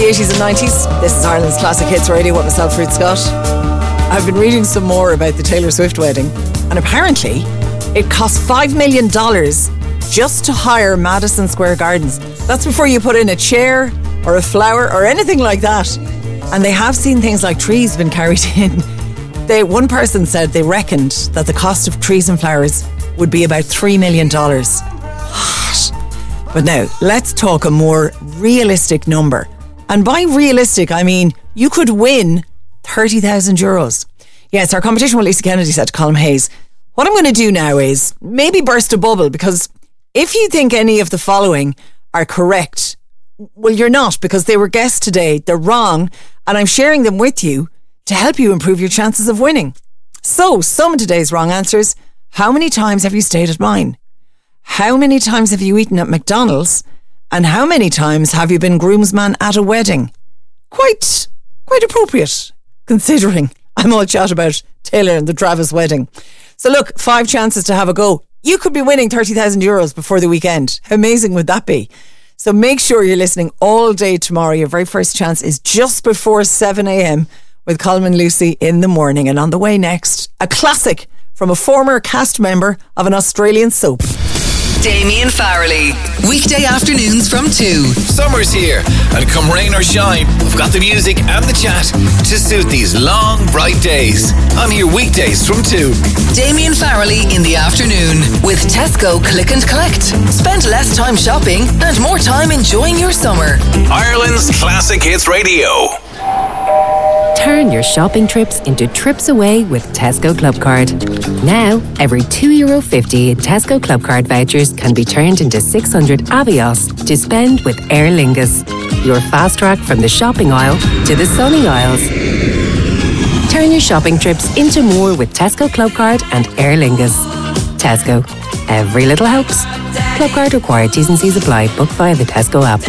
80s and 90s. This is Ireland's Classic Hits Radio with myself, Ruth Scott. I've been reading some more about the Taylor Swift wedding, and apparently it cost $5 million just to hire Madison Square Gardens. That's before you put in a chair or a flower or anything like that. And they have seen things like trees been carried in. One person said they reckoned that the cost of trees and flowers would be about $3 million. But now, let's talk a more realistic number. And by realistic, I mean you could win €30,000. Yes, our competition with Lisa Kennedy said to Colm Hayes, what I'm going to do now is maybe burst a bubble, because if you think any of the following are correct, well, you're not, because they were guessed today. They're wrong, and I'm sharing them with you to help you improve your chances of winning. So, some of today's wrong answers. How many times have you stayed at mine? How many times have you eaten at McDonald's? And how many times have you been groomsman at a wedding? Quite appropriate, considering I'm all chat about Taylor and the Travis wedding. So look, 5 chances to have a go. You could be winning €30,000 before the weekend. How amazing would that be? So make sure you're listening all day tomorrow. Your very first chance is just before 7 a.m. with Colm and Lucy in the morning. And on the way next, a classic from a former cast member of an Australian soap. Damien Farrelly. Weekday afternoons from 2. Summer's here, and come rain or shine, we've got the music and the chat to suit these long, bright days. I'm here weekdays from 2. Damien Farrelly in the afternoon with Tesco Click and Collect. Spend less time shopping and more time enjoying your summer. Ireland's Classic Hits Radio. Turn your shopping trips into trips away with Tesco Clubcard. Now, every €2.50 in Tesco Clubcard vouchers can be turned into 600 Avios to spend with Aer Lingus. Your fast track from the shopping aisle to the sunny aisles. Turn your shopping trips into more with Tesco Clubcard and Aer Lingus. Tesco. Every little helps. Clubcard required. T's and C's apply. Book via the Tesco app.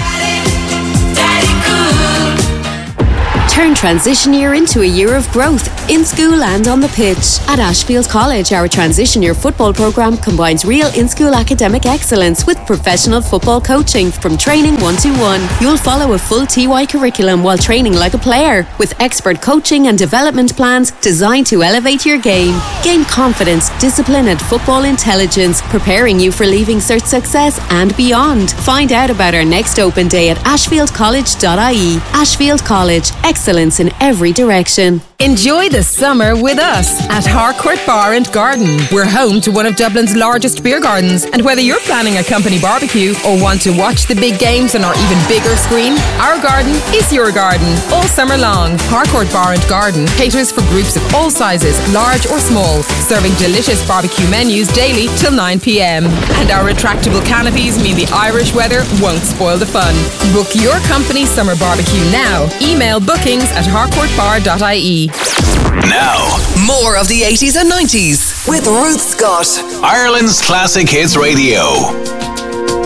Turn transition year into a year of growth, in school and on the pitch. At Ashfield College, our transition year football programme combines real in-school academic excellence with professional football coaching from training 1-to-1. You'll follow a full TY curriculum while training like a player, with expert coaching and development plans designed to elevate your game. Gain confidence, discipline and football intelligence, preparing you for leaving cert success and beyond. Find out about our next open day at ashfieldcollege.ie. Ashfield College, excellence in every direction. Enjoy the summer with us at Harcourt Bar and Garden. We're home to one of Dublin's largest beer gardens, and whether you're planning a company barbecue or want to watch the big games on our even bigger screen, our garden is your garden all summer long. Harcourt Bar and Garden caters for groups of all sizes, large or small, serving delicious barbecue menus daily till 9 p.m. And our retractable canopies mean the Irish weather won't spoil the fun. Book your company summer barbecue now. Email bookings@harcourtbar.ie. Now, more of the 80s and 90s with Ruth Scott. Ireland's Classic Hits Radio.